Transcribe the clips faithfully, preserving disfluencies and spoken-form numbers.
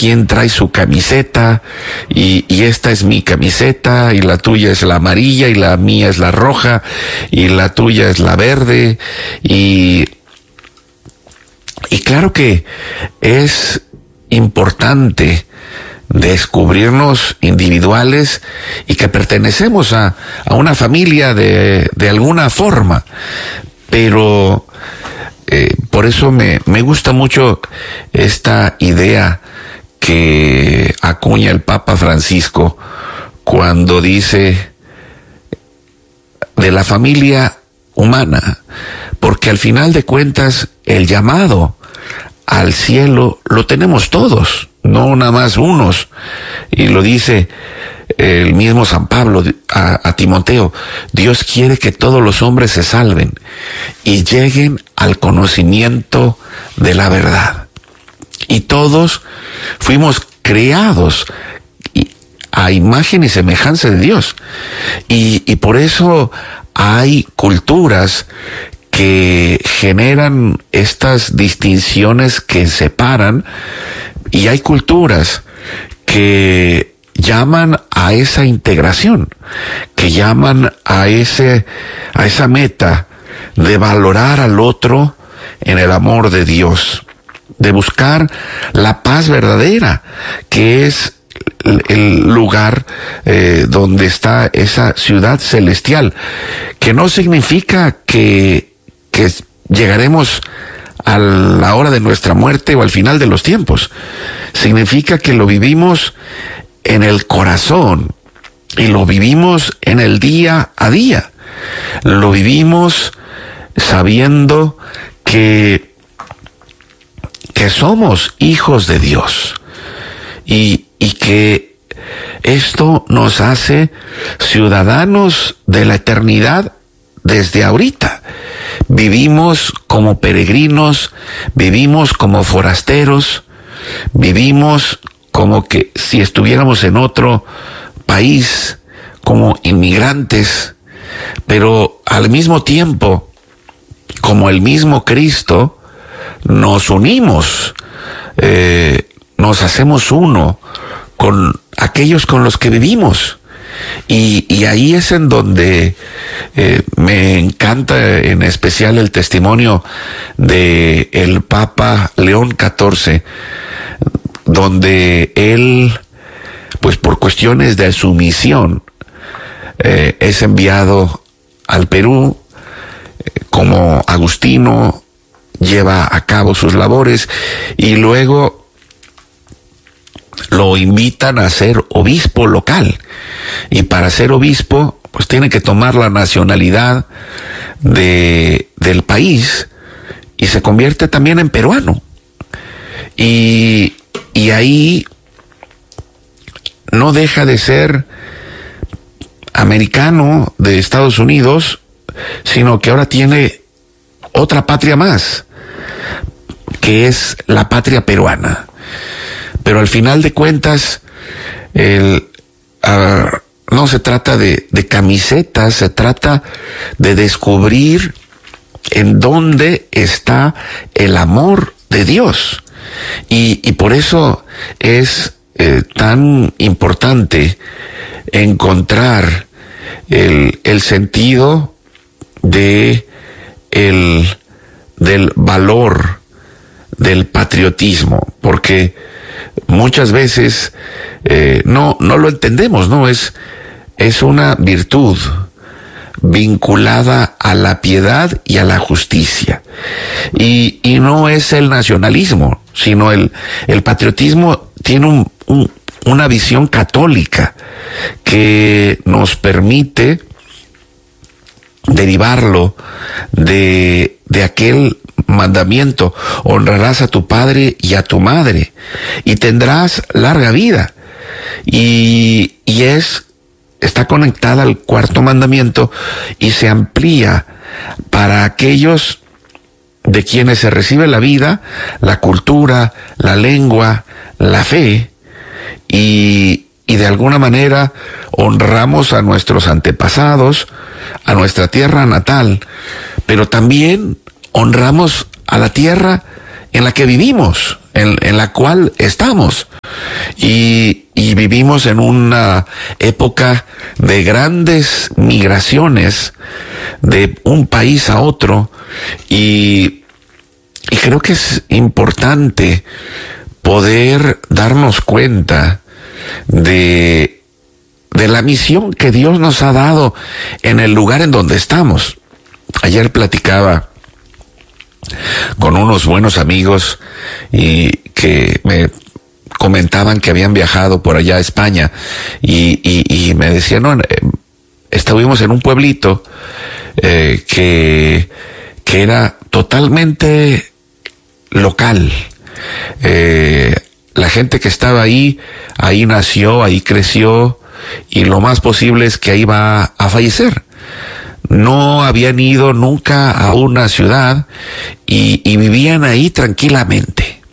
quien trae su camiseta y, y esta es mi camiseta y la tuya es la amarilla y la mía es la roja y la tuya es la verde y, y claro que es importante descubrirnos individuales y que pertenecemos a, a una familia de, de alguna forma, pero eh, por eso me, me gusta mucho esta idea que acuña el Papa Francisco cuando dice de la familia humana, porque al final de cuentas el llamado al cielo lo tenemos todos, no nada más unos, y lo dice el mismo San Pablo a, a Timoteo: Dios quiere que todos los hombres se salven y lleguen al conocimiento de la verdad. Y todos fuimos creados a imagen y semejanza de Dios, y, y por eso hay culturas que generan estas distinciones que separan, y hay culturas que llaman a esa integración, que llaman a ese, a esa meta de valorar al otro en el amor de Dios, de buscar la paz verdadera, que es el lugar eh, donde está esa ciudad celestial, que no significa que que llegaremos a la hora de nuestra muerte o al final de los tiempos. Significa que lo vivimos en el corazón y lo vivimos en el día a día. Lo vivimos sabiendo que, que somos hijos de Dios y, y que esto nos hace ciudadanos de la eternidad desde ahorita. Vivimos como peregrinos, vivimos como forasteros, vivimos como que si estuviéramos en otro país, como inmigrantes, pero al mismo tiempo, como el mismo Cristo, nos unimos, eh, nos hacemos uno con aquellos con los que vivimos. Y, y ahí es en donde eh, me encanta en especial el testimonio de el Papa León catorce, donde él, pues por cuestiones de su misión, eh, es enviado al Perú, eh, como agustino, lleva a cabo sus labores y luego lo invitan a ser obispo local, y para ser obispo pues tiene que tomar la nacionalidad de del país y se convierte también en peruano, y y ahí no deja de ser americano de Estados Unidos, sino que ahora tiene otra patria más, que es la patria peruana. Pero al final de cuentas, el, uh, no se trata de, de camisetas, se trata de descubrir en dónde está el amor de Dios. Y, y por eso es eh, tan importante encontrar el, el sentido de el, del valor del patriotismo, porque muchas veces eh, no no lo entendemos, no es es una virtud vinculada a la piedad y a la justicia, y y no es el nacionalismo, sino el el patriotismo tiene un, un una visión católica que nos permite derivarlo de de aquel mandamiento: honrarás a tu padre y a tu madre y tendrás larga vida. Y, y es, está conectada al cuarto mandamiento y se amplía para aquellos de quienes se recibe la vida, la cultura, la lengua, la fe, y, y de alguna manera honramos a nuestros antepasados, a nuestra tierra natal, pero también honramos a la tierra en la que vivimos, en, en la cual estamos. Y, y vivimos en una época de grandes migraciones de un país a otro, y, y creo que es importante poder darnos cuenta de, de la misión que Dios nos ha dado en el lugar en donde estamos. Ayer platicaba con unos buenos amigos y que me comentaban que habían viajado por allá a España, y, y, y me decían, no, eh, estuvimos en un pueblito eh, que, que era totalmente local. Eh, la gente que estaba ahí, ahí nació, ahí creció, y lo más posible es que ahí va a fallecer. No habían ido nunca a una ciudad y, y vivían ahí tranquilamente.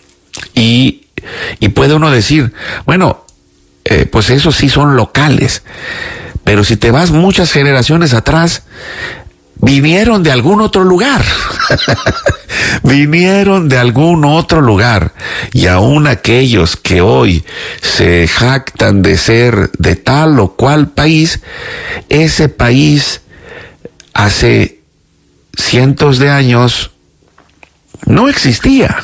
Y, y puede uno decir, bueno, eh, pues esos sí son locales. Pero si te vas muchas generaciones atrás, vinieron de algún otro lugar. Vinieron de algún otro lugar. Y aún aquellos que hoy se jactan de ser de tal o cual país, ese país hace cientos de años no existía.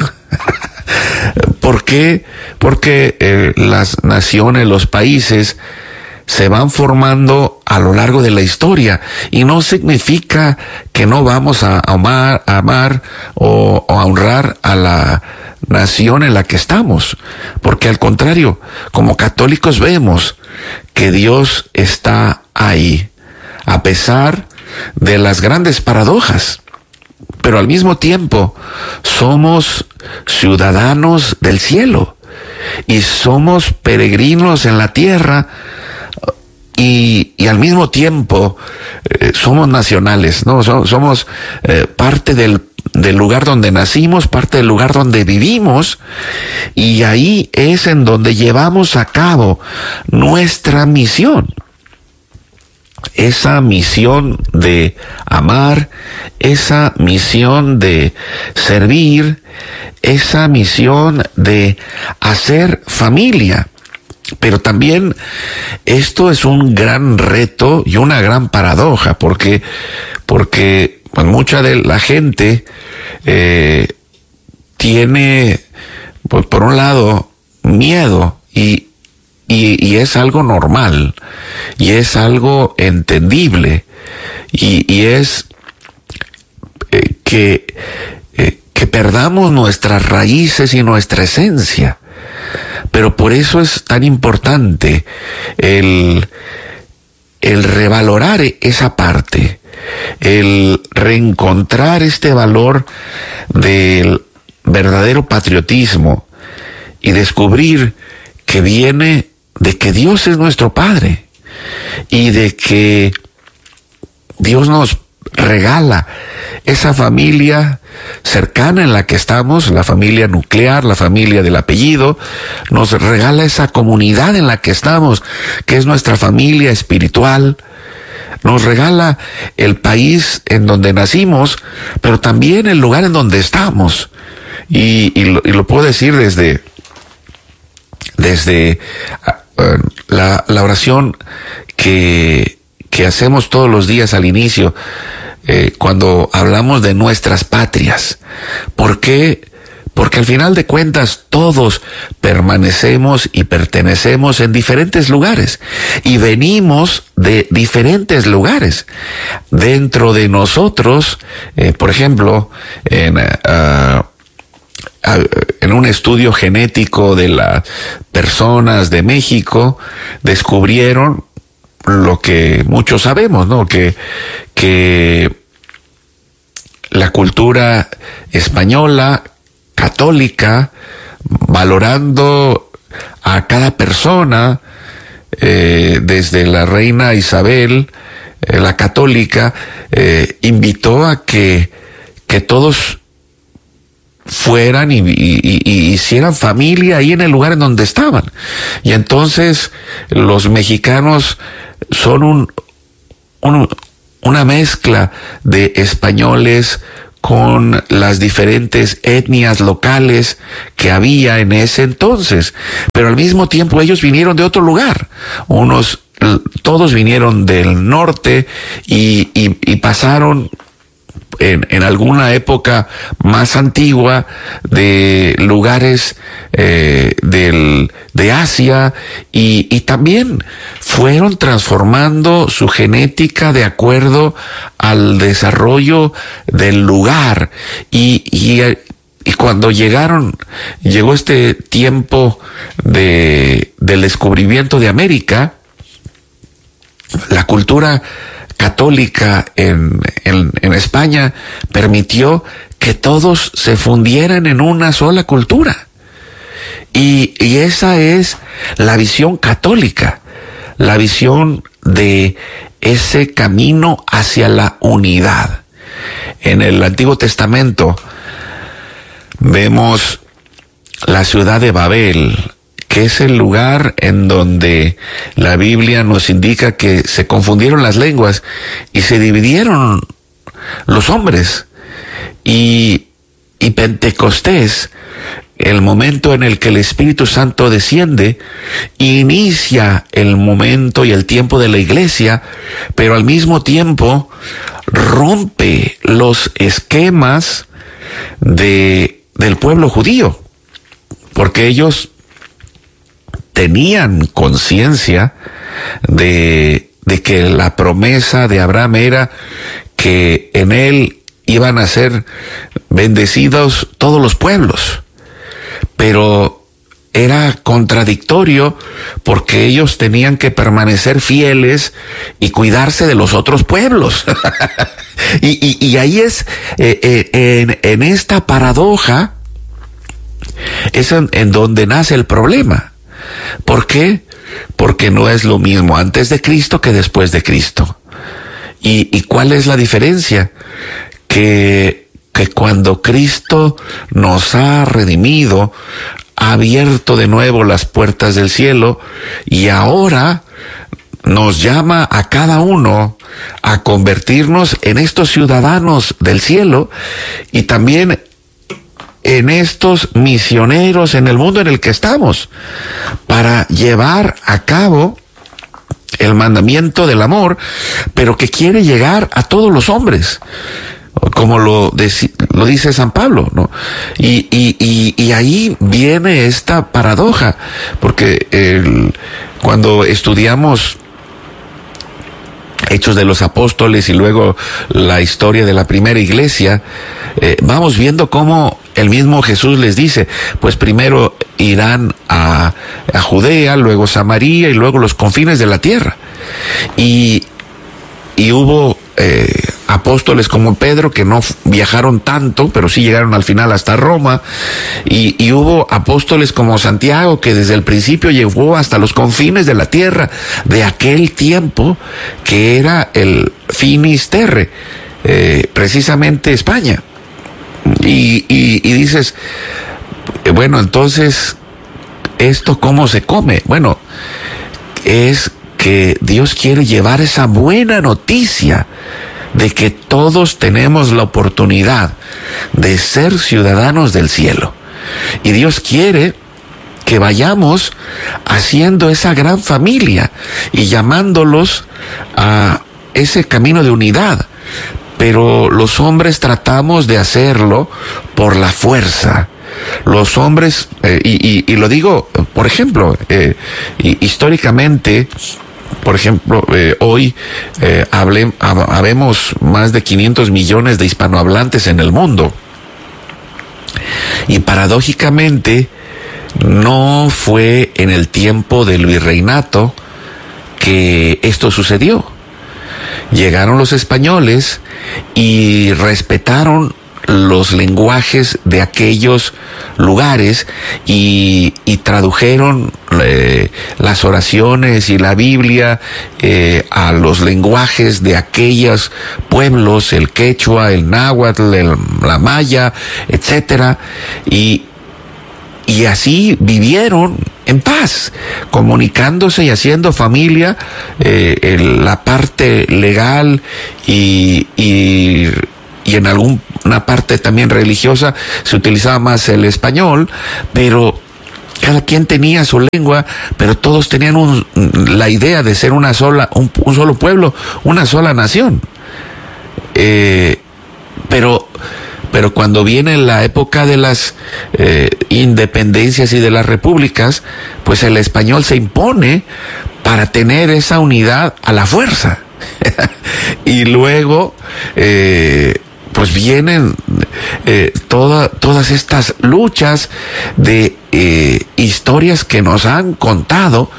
¿Por qué? Porque eh, las naciones, los países se van formando a lo largo de la historia, y no significa que no vamos a amar, a amar o, o a honrar a la nación en la que estamos, porque al contrario, como católicos vemos que Dios está ahí, a pesar de las grandes paradojas, pero al mismo tiempo somos ciudadanos del cielo y somos peregrinos en la tierra. Y, y al mismo tiempo eh, somos nacionales, ¿no? So, somos eh, parte del, del lugar donde nacimos, parte del lugar donde vivimos, y ahí es en donde llevamos a cabo nuestra misión. Esa misión de amar, esa misión de servir, esa misión de hacer familia. Pero también esto es un gran reto y una gran paradoja, porque, porque pues, mucha de la gente eh, tiene, pues, por un lado, miedo, y, y, y es algo normal, y es algo entendible, y, y es eh, que, eh, que perdamos nuestras raíces y nuestra esencia. Pero por eso es tan importante el, el revalorar esa parte, el reencontrar este valor del verdadero patriotismo y descubrir que viene de que Dios es nuestro Padre y de que Dios nos regala esa familia cercana en la que estamos, la familia nuclear, la familia del apellido, nos regala esa comunidad en la que estamos, que es nuestra familia espiritual, nos regala el país en donde nacimos, pero también el lugar en donde estamos. Y, y, lo, y lo puedo decir desde, desde uh, la, la oración que, que hacemos todos los días al inicio, Eh, cuando hablamos de nuestras patrias. ¿Por qué? Porque al final de cuentas todos permanecemos y pertenecemos en diferentes lugares y venimos de diferentes lugares. Dentro de nosotros, eh, por ejemplo, en, uh, uh, en un estudio genético de las personas de México, descubrieron lo que muchos sabemos, ¿no? Que, que la cultura española, católica, valorando a cada persona, eh, desde la reina Isabel, eh, la católica, eh, invitó a que, que todos fueran y, y, y hicieran familia ahí en el lugar en donde estaban. Y entonces los mexicanos son un, un, una mezcla de españoles con las diferentes etnias locales que había en ese entonces, pero al mismo tiempo ellos vinieron de otro lugar. Unos, todos vinieron del norte y, y, y pasaron En, en alguna época más antigua de lugares eh, del, de Asia y, y también fueron transformando su genética de acuerdo al desarrollo del lugar y, y, y cuando llegaron, llegó este tiempo de, del descubrimiento de América, la cultura católica en, en, en España permitió que todos se fundieran en una sola cultura. Y, y esa es la visión católica, la visión de ese camino hacia la unidad. En el Antiguo Testamento vemos la ciudad de Babel, que es el lugar en donde la Biblia nos indica que se confundieron las lenguas y se dividieron los hombres. Y, y Pentecostés, el momento en el que el Espíritu Santo desciende, inicia el momento y el tiempo de la iglesia, pero al mismo tiempo rompe los esquemas de, del pueblo judío, porque ellos tenían conciencia de, de que la promesa de Abraham era que en él iban a ser bendecidos todos los pueblos, pero era contradictorio porque ellos tenían que permanecer fieles y cuidarse de los otros pueblos. y, y, y ahí es, eh, eh, en, en esta paradoja, es en, en donde nace el problema. ¿Por qué? Porque no es lo mismo antes de Cristo que después de Cristo. ¿Y, y cuál es la diferencia? Que, que cuando Cristo nos ha redimido, ha abierto de nuevo las puertas del cielo y ahora nos llama a cada uno a convertirnos en estos ciudadanos del cielo y también en estos misioneros en el mundo en el que estamos, para llevar a cabo el mandamiento del amor, pero que quiere llegar a todos los hombres, como lo, deci- lo dice San Pablo, ¿no? Y, y, y, y ahí viene esta paradoja, porque el, cuando estudiamos Hechos de los Apóstoles y luego la historia de la primera iglesia, eh, vamos viendo cómo el mismo Jesús les dice, pues primero irán a, a Judea, luego Samaria y luego los confines de la tierra. Y, y hubo eh, apóstoles como Pedro que no viajaron tanto, pero sí llegaron al final hasta Roma. Y, y hubo apóstoles como Santiago que desde el principio llegó hasta los confines de la tierra de aquel tiempo que era el Finis Terre, eh, precisamente España. Y, y, y dices, bueno, entonces, ¿esto cómo se come? Bueno, es que Dios quiere llevar esa buena noticia de que todos tenemos la oportunidad de ser ciudadanos del cielo. Y Dios quiere que vayamos haciendo esa gran familia y llamándolos a ese camino de unidad. Pero los hombres tratamos de hacerlo por la fuerza. Los hombres, eh, y, y, y lo digo, por ejemplo, eh, históricamente, por ejemplo, eh, hoy eh, hable, habemos más de quinientos millones de hispanohablantes en el mundo. Y paradójicamente, no fue en el tiempo del virreinato que esto sucedió. Llegaron los españoles y respetaron los lenguajes de aquellos lugares y, y tradujeron eh, las oraciones y la Biblia eh, a los lenguajes de aquellos pueblos, el quechua, el náhuatl, el, la maya, etcétera, y Y así vivieron en paz, comunicándose y haciendo familia, eh, en la parte legal y, y, y en algún una parte también religiosa, se utilizaba más el español, pero cada quien tenía su lengua, pero todos tenían un, la idea de ser una sola, un, un solo pueblo, una sola nación. Eh, pero, pero cuando viene la época de las eh, independencias y de las repúblicas, pues el español se impone para tener esa unidad a la fuerza. Y luego, eh, pues vienen eh, toda, todas estas luchas de eh, historias que nos han contado,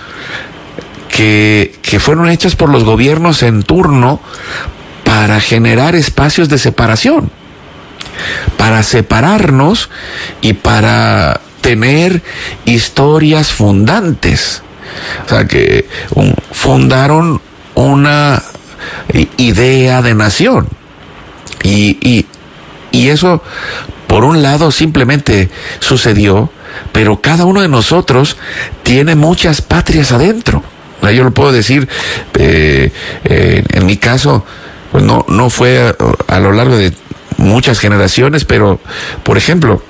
que, que fueron hechas por los gobiernos en turno para generar espacios de separación, para separarnos y para tener historias fundantes. O sea, que un, fundaron una idea de nación. Y, y, y eso, por un lado, simplemente sucedió, pero cada uno de nosotros tiene muchas patrias adentro. Yo lo puedo decir, eh, eh, en mi caso, pues no, no fue a, a lo largo de muchas generaciones, pero, por ejemplo,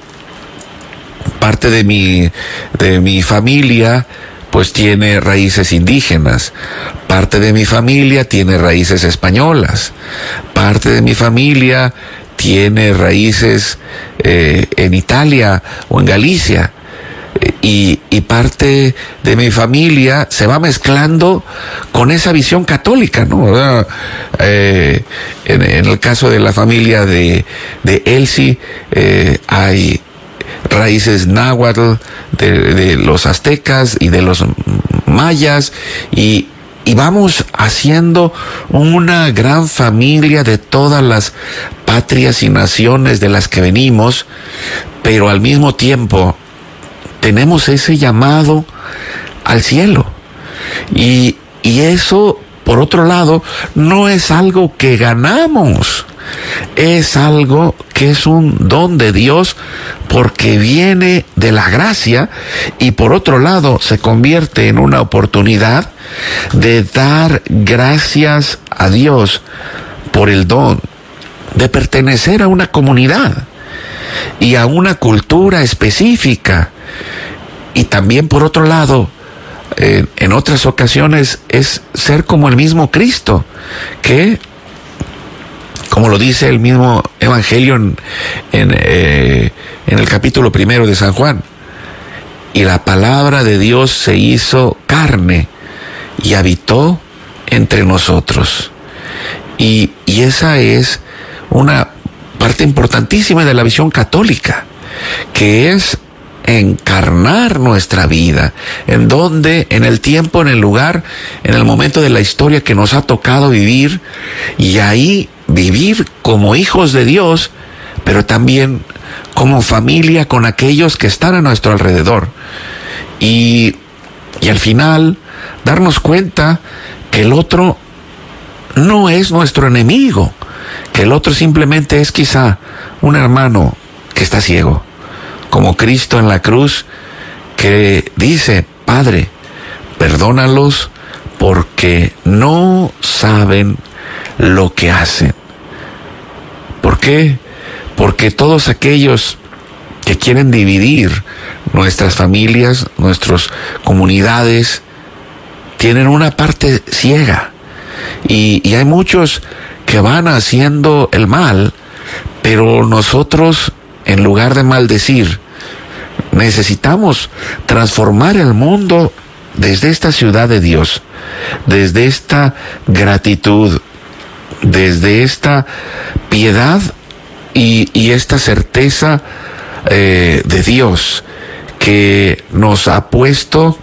parte de mi, de mi familia, pues tiene raíces indígenas, parte de mi familia tiene raíces españolas, parte de mi familia tiene raíces eh, en Italia o en Galicia, y, y parte de mi familia se va mezclando con esa visión católica, ¿no? Eh, en, en el caso de la familia de, de Elsie, eh, hay raíces náhuatl de, de los aztecas y de los mayas, y, y vamos haciendo una gran familia de todas las patrias y naciones de las que venimos, pero al mismo tiempo tenemos ese llamado al cielo. Y, y eso, por otro lado, no es algo que ganamos, es algo que es un don de Dios, porque viene de la gracia, y por otro lado se convierte en una oportunidad de dar gracias a Dios por el don de pertenecer a una comunidad y a una cultura específica. Y también, por otro lado, eh, en otras ocasiones es ser como el mismo Cristo, que, como lo dice el mismo Evangelio en, en, eh, en el capítulo primero de San Juan, y la palabra de Dios se hizo carne y habitó entre nosotros. Y, y esa es una parte importantísima de la visión católica, que es encarnar nuestra vida, en donde, en el tiempo, en el lugar, en el momento de la historia que nos ha tocado vivir, y ahí vivir como hijos de Dios, pero también como familia con aquellos que están a nuestro alrededor. Y, y al final, darnos cuenta que el otro no es nuestro enemigo, que el otro simplemente es quizá un hermano que está ciego, como Cristo en la cruz, que dice: Padre, perdónalos porque no saben lo que hacen. ¿Por qué? Porque todos aquellos que quieren dividir nuestras familias, nuestras comunidades, tienen una parte ciega, y, y hay muchos que van haciendo el mal, pero nosotros, en lugar de maldecir, necesitamos transformar el mundo desde esta ciudad de Dios, desde esta gratitud, desde esta piedad y, y esta certeza eh, de Dios, que nos ha puesto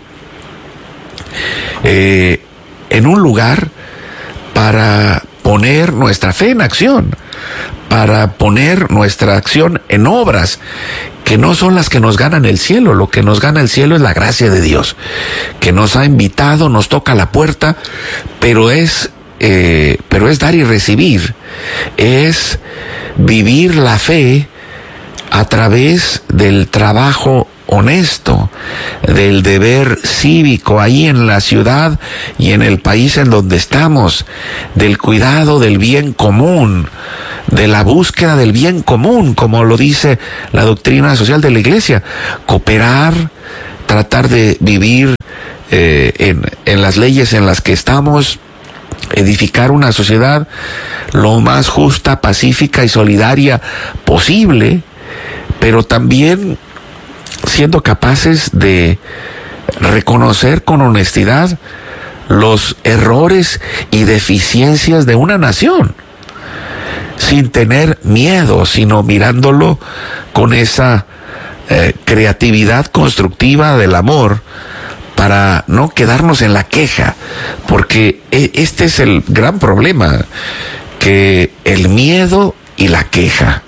eh, en un lugar para poner nuestra fe en acción, para poner nuestra acción en obras que no son las que nos ganan el cielo. Lo que nos gana el cielo es la gracia de Dios, que nos ha invitado, nos toca la puerta, pero es, eh, pero es dar y recibir, es vivir la fe a través del trabajo honesto, del deber cívico ahí en la ciudad y en el país en donde estamos, del cuidado del bien común, de la búsqueda del bien común, como lo dice la doctrina social de la Iglesia. Cooperar, tratar de vivir eh, en, en las leyes en las que estamos, edificar una sociedad lo más justa, pacífica y solidaria posible, pero también siendo capaces de reconocer con honestidad los errores y deficiencias de una nación, sin tener miedo, sino mirándolo con esa eh, creatividad constructiva del amor, para no quedarnos en la queja, porque este es el gran problema, que el miedo y la queja.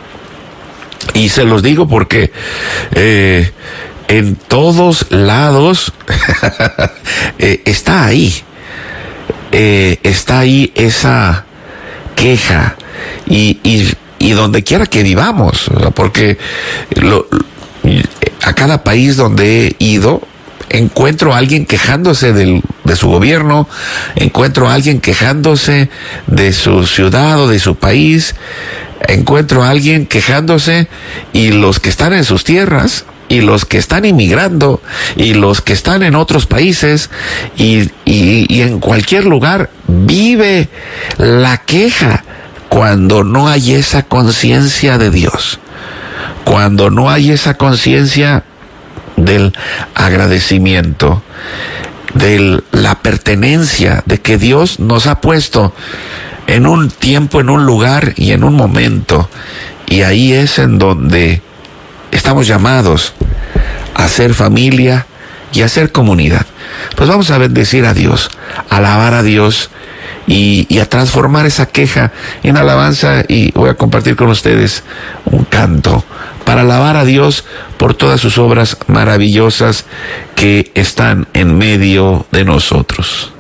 Y se los digo porque eh, en todos lados eh, está ahí, eh, está ahí esa queja, y, y, y donde quiera que vivamos, porque lo, a cada país donde he ido, encuentro a alguien quejándose del, de su gobierno, encuentro a alguien quejándose de su ciudad o de su país, encuentro a alguien quejándose, y los que están en sus tierras, y los que están inmigrando, y los que están en otros países, y, y, y en cualquier lugar vive la queja, cuando no hay esa conciencia de Dios, cuando no hay esa conciencia del agradecimiento, de la pertenencia, de que Dios nos ha puesto en un tiempo, en un lugar y en un momento, y ahí es en donde estamos llamados a ser familia y a ser comunidad. Pues vamos a bendecir a Dios, a alabar a Dios y, y a transformar esa queja en alabanza, y voy a compartir con ustedes un canto para alabar a Dios por todas sus obras maravillosas que están en medio de nosotros.